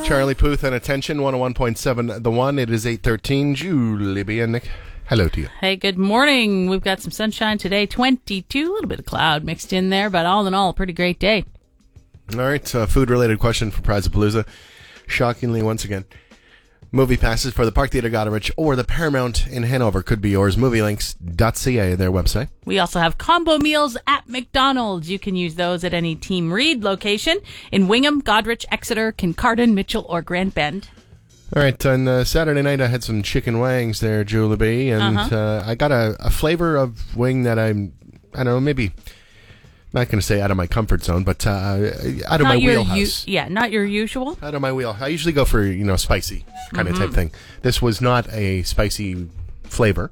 Charlie Puth and Attention, 101.7 The One. It is 8:13. Julie B. and Nick, hello to you. Hey, good morning. We've got some sunshine today, 22, a little bit of cloud mixed in there, but all in all, a pretty great day. All right, food-related question for Prizapalooza. Shockingly, once again, movie passes for the Park Theatre Goderich or the Paramount in Hanover could be yours. Movielinks.ca, their website. We also have combo meals at McDonald's. You can use those at any Team Reed location in Wingham, Goderich, Exeter, Kincardine, Mitchell, or Grand Bend. All right, on Saturday night I had some chicken wangs there, Julie B, and I got a flavor of wing that I don't know, maybe not going to say out of my comfort zone, but out of my wheelhouse. Not your usual. Out of my wheel. I usually go for, spicy kind of type thing. This was not a spicy flavor.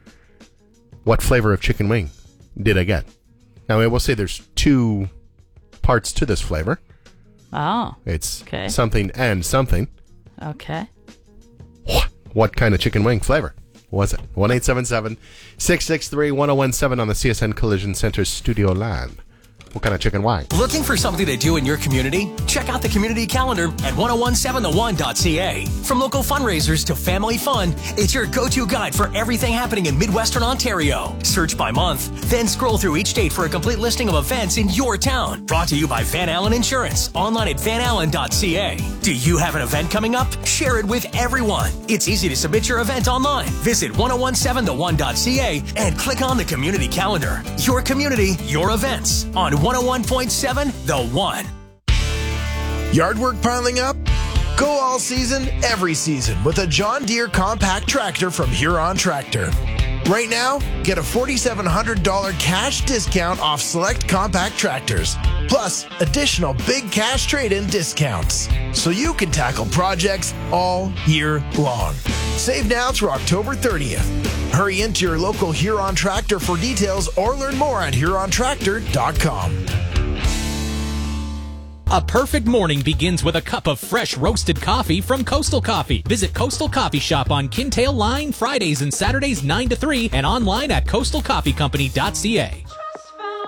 What flavor of chicken wing did I get? Now, I will say there's two parts to this flavor. Oh. It's okay. Something and something. Okay. What kind of chicken wing flavor was it? 1-877-663-1017 on the CSN Collision Center studio line. What kind of chicken wing? Looking for something to do in your community? Check out the community calendar at 1017thone.ca. From local fundraisers to family fun, it's your go-to guide for everything happening in Midwestern Ontario. Search by month, then scroll through each date for a complete listing of events in your town. Brought to you by Van Allen Insurance, online at vanallen.ca. Do you have an event coming up? Share it with everyone. It's easy to submit your event online. Visit 1017thone.ca and click on the community calendar. Your community, your events on 101.7 The One. Yard work piling up? Go all season, every season with a John Deere compact tractor from Huron Tractor. Right now, get a $4,700 cash discount off select compact tractors, plus additional big cash trade-in discounts, so you can tackle projects all year long. Save now through October 30th. Hurry into your local Huron Tractor for details or learn more at HuronTractor.com. A perfect morning begins with a cup of fresh roasted coffee from Coastal Coffee. Visit Coastal Coffee Shop on Kintail Line Fridays and Saturdays 9 to 3 and online at coastalcoffeecompany.ca.